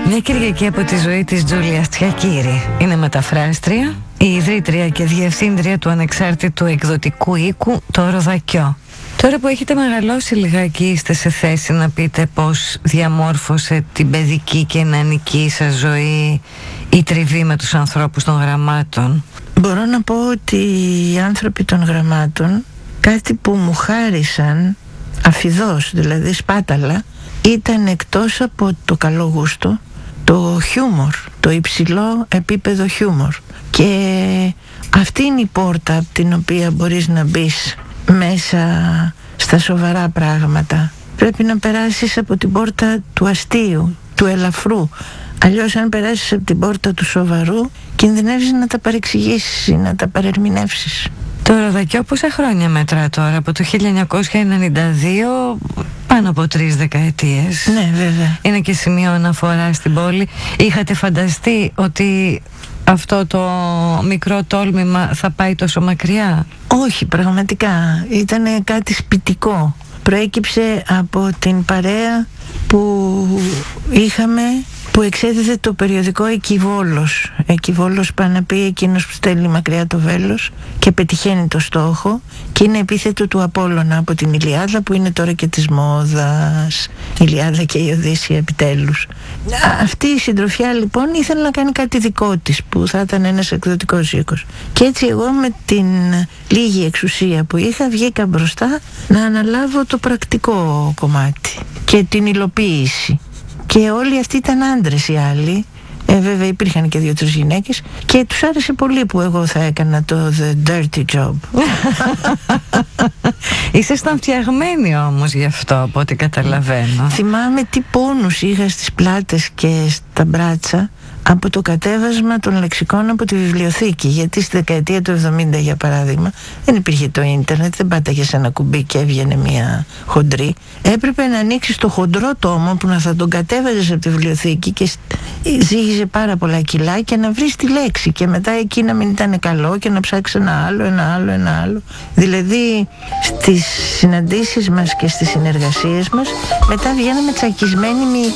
Μια Κυριακή από τη ζωή της Τζούλια Τσιακίρη. Είναι μεταφράστρια, η ιδρύτρια και διευθύντρια του ανεξάρτητου εκδοτικού οίκου Το Ροδακιό. Τώρα που έχετε μεγαλώσει λιγάκι, είστε σε θέση να πείτε πώς διαμόρφωσε την παιδική και νεανική σας ζωή η τριβή με τους ανθρώπους των γραμμάτων? Μπορώ να πω ότι οι άνθρωποι των γραμμάτων, κάτι που μου χάρισαν αφιδώς, δηλαδή σπάταλα, ήταν εκτός από το καλό γούστο, το χιούμορ, το υψηλό επίπεδο χιούμορ. Και αυτή είναι η πόρτα από την οποία μπορείς να μπεις μέσα στα σοβαρά πράγματα. Πρέπει να περάσεις από την πόρτα του αστείου, του ελαφρού. Αλλιώς αν περάσεις από την πόρτα του σοβαρού, κινδυνεύεις να τα παρεξηγήσεις ή να τα παρερμηνεύσεις. Το Ροδακιό πόσα χρόνια μετρά τώρα? Από το 1992, πάνω από 3 δεκαετίες. Ναι, βέβαια. Είναι και σημείο αναφορά στην πόλη. Είχατε φανταστεί ότι αυτό το μικρό τόλμημα θα πάει τόσο μακριά? Όχι, πραγματικά. Ήταν κάτι σπιτικό. Προέκυψε από την παρέα που είχαμε, που εξέδιδε το περιοδικό Εκιβόλος. Εκιβόλος πάει να πει εκείνος που στέλνει μακριά το βέλος και πετυχαίνει το στόχο, και είναι επίθετο του Απόλλωνα από την Ηλιάδα, που είναι τώρα και της μόδας. Η Ηλιάδα και η Οδύσσεια επιτέλους. Αυτή η συντροφιά λοιπόν ήθελε να κάνει κάτι δικό της, που θα ήταν ένας εκδοτικός οίκος. Και έτσι εγώ με την λίγη εξουσία που είχα βγήκα μπροστά να αναλάβω το πρακτικό κομμάτι και την υλοποίηση. Και όλοι αυτοί ήταν άντρες οι άλλοι. Βέβαια υπήρχαν και 2-3 γυναίκες, και τους άρεσε πολύ που εγώ θα έκανα το the dirty job. Ήσασταν φτιαγμένοι όμως γι' αυτό, από ό,τι καταλαβαίνω. Θυμάμαι τι πόνους είχα στις πλάτες και στα μπράτσα από το κατέβασμα των λεξικών από τη βιβλιοθήκη. Γιατί στη δεκαετία του 70, για παράδειγμα, δεν υπήρχε το ίντερνετ, δεν πάταγες ένα κουμπί και έβγαινε μια χοντρή. Έπρεπε να ανοίξεις το χοντρό τόμο που να θα τον κατέβαζες από τη βιβλιοθήκη και ζύγιζε πάρα πολλά κιλά, και να βρεις τη λέξη, και μετά εκεί να μην ήταν καλό και να ψάξεις ένα άλλο. Δηλαδή στις συναντήσεις μας και στις συνεργασίες μας μετά βγαίναμε τσακισμένοι μυϊκοί.